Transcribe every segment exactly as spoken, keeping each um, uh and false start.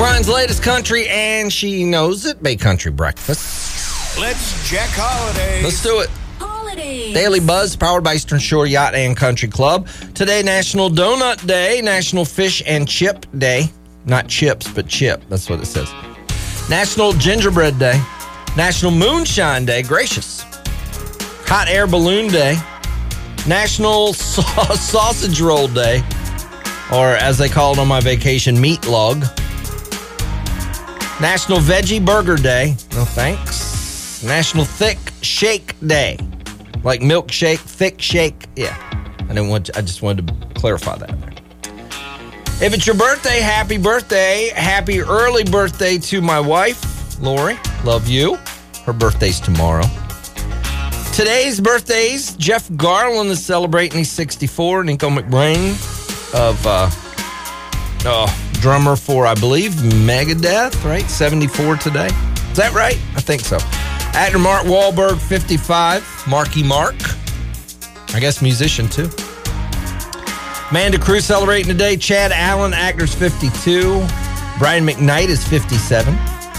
Brian's latest country, and she knows it. Bay Country Breakfast. Let's check holidays. Let's do it. Holidays. Daily Buzz, powered by Eastern Shore Yacht and Country Club. Today, National Donut Day, National Fish and Chip Day. Not chips, but chip. That's what it says. National Gingerbread Day. National Moonshine Day. Gracious. Hot Air Balloon Day. National Sa- Sausage Roll Day. Or, as they call it on my vacation, Meat Log. National Veggie Burger Day. No thanks. National Thick Shake Day. Like milkshake, thick shake. Yeah. I didn't want to, I just wanted to clarify that. If it's your birthday, happy birthday. Happy early birthday to my wife, Lori. Love you. Her birthday's tomorrow. Today's birthdays, Jeff Garland is celebrating. He's sixty-four. Nico McBrain of uh, oh, drummer for, I believe, Megadeth, right? seventy-four today. Is that right? I think so. Actor Mark Wahlberg, fifty-five. Marky Mark. I guess musician, too. Amanda Cruz celebrating today. Chad Allen, actor's fifty-two. Brian McKnight is fifty-seven.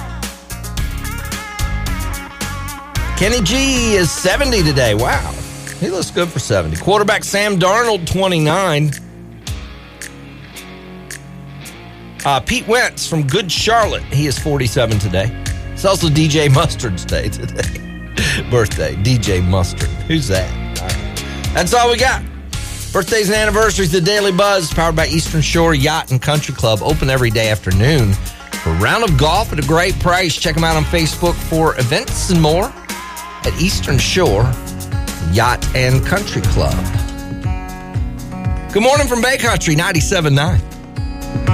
Kenny G is seventy today. Wow. He looks good for seventy. Quarterback Sam Darnold, twenty-nine. Uh, Pete Wentz from Good Charlotte. He is forty-seven today. It's also D J Mustard's day today. Birthday, D J Mustard. Who's that? All right. That's all we got. Birthdays and anniversaries, the Daily Buzz, powered by Eastern Shore Yacht and Country Club. Open every day afternoon for a round of golf at a great price. Check them out on Facebook for events and more at Eastern Shore Yacht and Country Club. Good morning from Bay Country, ninety-seven point nine.